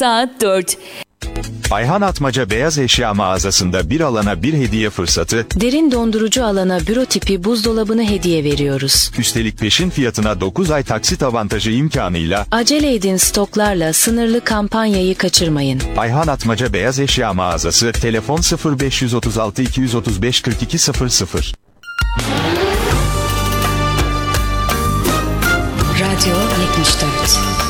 saat 4. Ayhan Atmaca Beyaz Eşya mağazasında bir alana bir hediye fırsatı, Derin dondurucu alana büro tipi buzdolabını hediye veriyoruz. üstelik peşin fiyatına 9 ay taksit avantajı imkanıyla. Acele edin, stoklarla sınırlı kampanyayı kaçırmayın. Ayhan Atmaca Beyaz Eşya mağazası, telefon 0536 235 4200. Radyo 74.